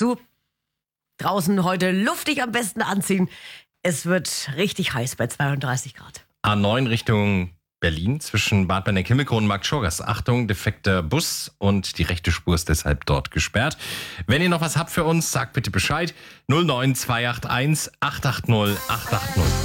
dazu. Draußen heute luftig am besten anziehen. Es wird richtig heiß bei 32 Grad. A9 Richtung Berlin zwischen Bad Berneck-Himmelkron und Markt Schorgast. Achtung, defekter Bus und die rechte Spur ist deshalb dort gesperrt. Wenn ihr noch was habt für uns, sagt bitte Bescheid. 09281 880 880.